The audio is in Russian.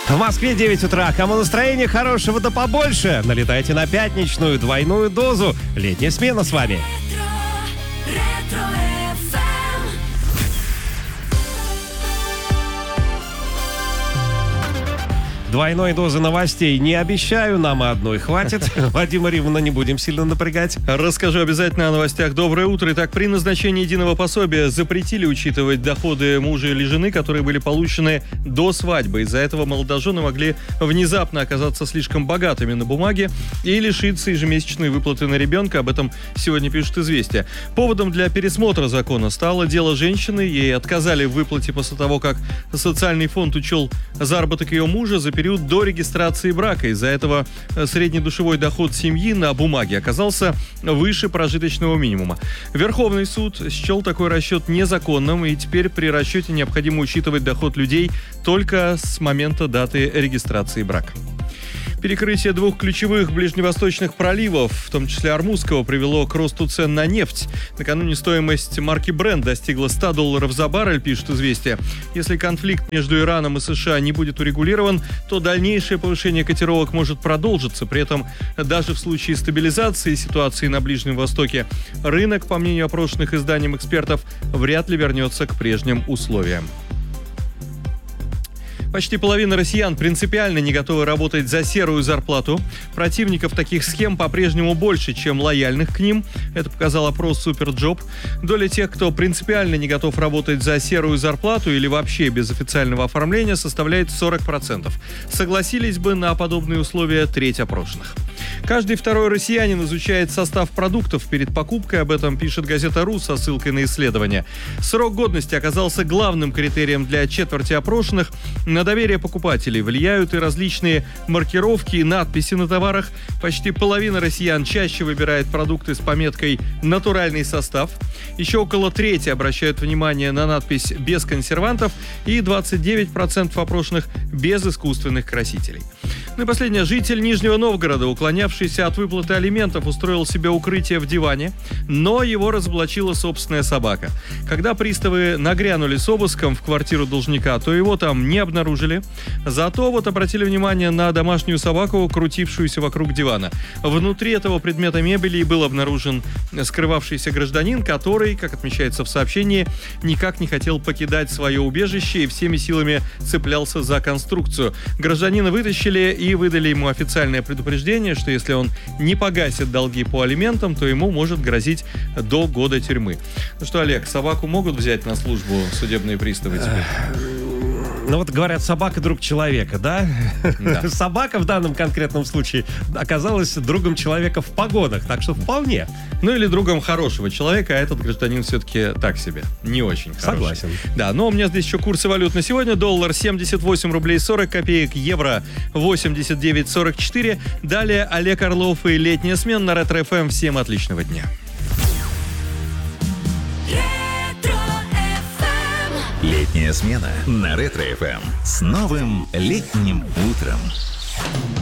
В Москве 9 утра. Кому настроение хорошего да побольше, налетайте на пятничную двойную дозу. Летняя смена с вами. Двойной дозы новостей не обещаю, нам и одной хватит. Вадима Римовна не будем сильно напрягать. Расскажу обязательно о новостях. Доброе утро. Итак, при назначении единого пособия запретили учитывать доходы мужа или жены, которые были получены до свадьбы. Из-за этого молодожены могли внезапно оказаться слишком богатыми на бумаге и лишиться ежемесячной выплаты на ребенка. Об этом сегодня пишут «Известия». Поводом для пересмотра закона стало дело женщины. Ей отказали в выплате после того, как социальный фонд учел заработок ее мужа за период до регистрации брака. Из-за этого средний душевой доход семьи на бумаге оказался выше прожиточного минимума. Верховный суд счел такой расчет незаконным, и теперь при расчете необходимо учитывать доход людей только с момента даты регистрации брака. Перекрытие двух ключевых ближневосточных проливов, в том числе Ормузского, привело к росту цен на нефть. Накануне стоимость марки Brent достигла $100 за баррель, пишут «Известия». Если конфликт между Ираном и США не будет урегулирован, то дальнейшее повышение котировок может продолжиться. При этом даже в случае стабилизации ситуации на Ближнем Востоке рынок, по мнению опрошенных изданием экспертов, вряд ли вернется к прежним условиям. Почти половина россиян принципиально не готовы работать за серую зарплату. Противников таких схем по-прежнему больше, чем лояльных к ним. Это показал опрос Суперджоп. Доля тех, кто принципиально не готов работать за серую зарплату или вообще без официального оформления, составляет 40%. Согласились бы на подобные условия треть опрошенных. Каждый второй россиянин изучает состав продуктов перед покупкой. Об этом пишет газета «Ру» со ссылкой на исследование. Срок годности оказался главным критерием для четверти опрошенных. На доверие покупателей влияют и различные маркировки и надписи на товарах. Почти половина россиян чаще выбирает продукты с пометкой «натуральный состав». Еще около трети обращают внимание на надпись «без консервантов» и 29% опрошенных «без искусственных красителей». Ну и последнее. Житель Нижнего Новгорода, уклонявшийся от выплаты алиментов, устроил себе укрытие в диване, но его разоблачила собственная собака. Когда приставы нагрянули с обыском в квартиру должника, то его там не обнаружили. Зато обратили внимание на домашнюю собаку, крутившуюся вокруг дивана. Внутри этого предмета мебели был обнаружен скрывавшийся гражданин, который, как отмечается в сообщении, никак не хотел покидать свое убежище и всеми силами цеплялся за конструкцию. Гражданина вытащили и выдали ему официальное предупреждение, что если он не погасит долги по алиментам, то ему может грозить до года тюрьмы. Ну что, Олег, собаку могут взять на службу судебные приставы теперь? Ну вот говорят, собака друг человека, да? Да. Собака в данном конкретном случае оказалась другом человека в погонах, так что вполне. Ну или другом хорошего человека, а этот гражданин все-таки так себе, не очень хороший. Согласен. Да, но у меня здесь еще курсы валют на сегодня. Доллар 78 рублей 40 копеек, евро 89,44. Далее Олег Орлов и летняя смена на Ретро-ФМ. Всем отличного дня. Летняя смена на Ретро-ФМ с новым летним утром.